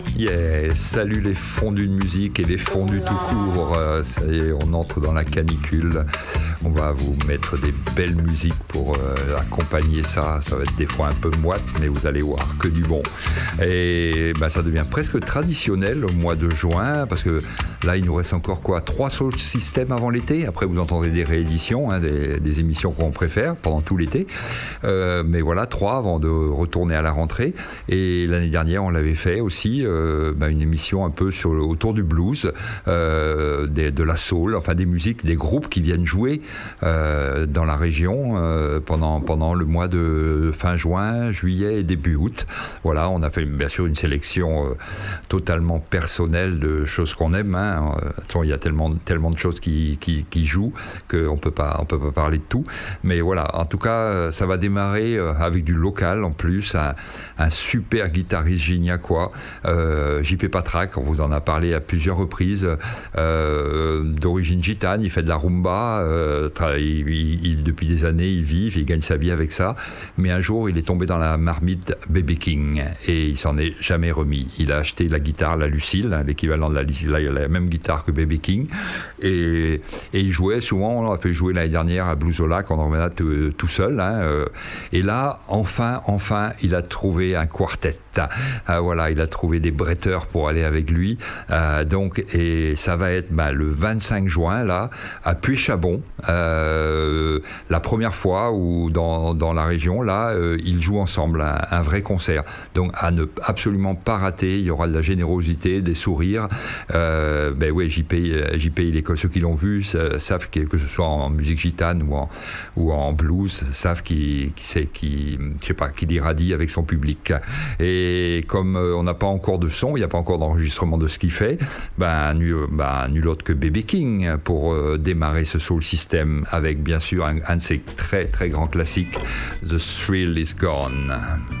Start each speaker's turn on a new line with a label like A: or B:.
A: Yeah, salut les fondus de musique et les fondus tout court. Ça y est, on entre dans la canicule. On va vous mettre des belles musiques pour accompagner ça. Ça va être des fois un peu moite, mais vous allez voir que du bon. Et ça devient presque traditionnel au mois de juin, parce que là, il nous reste encore 3 Soul System avant l'été. Après, vous entendrez des rééditions, des émissions qu'on préfère pendant tout l'été. Mais voilà, 3 avant de retourner à la rentrée. Et l'année dernière, on l'avait fait aussi, une émission un peu autour du blues, de la soul, enfin des musiques, des groupes qui viennent jouer dans la région pendant le mois de fin juin, juillet et début août. Voilà, on a fait bien sûr une sélection totalement personnelle de choses qu'on aime. Il y a tellement de choses qui jouent qu'on peut pas parler de tout. Mais voilà, en tout cas, ça va démarrer avec du local en plus, un super guitariste gignacois, JP Patrak, on vous en a parlé à plusieurs reprises, d'origine gitane, il fait de la rumba, depuis des années il vit, il gagne sa vie avec ça, mais un jour il est tombé dans la marmite B.B. King et il s'en est jamais remis. Il a acheté la guitare, la Lucille, l'équivalent de la même guitare que B.B. King, et il jouait souvent, on l'a fait jouer l'année dernière à Blues-au-Lac, on en revenait tout seul, et là enfin il a trouvé un quartet. Voilà, il a trouvé des bretteurs pour aller avec lui, et ça va être le 25 juin là à Puy-Chabon, la première fois où dans la région là ils jouent ensemble un vrai concert, donc à ne absolument pas rater. Il y aura de la générosité, des sourires. JP, ceux qui l'ont vu savent que ce soit en musique gitane ou en blues, savent qu'il irradie avec son public. Et comme on n'a pas encore de son, il n'y a pas encore d'enregistrement de ce qu'il fait, nul autre que B.B. King pour démarrer ce Soul System avec bien sûr un de ses très très grands classiques, The Thrill Is Gone.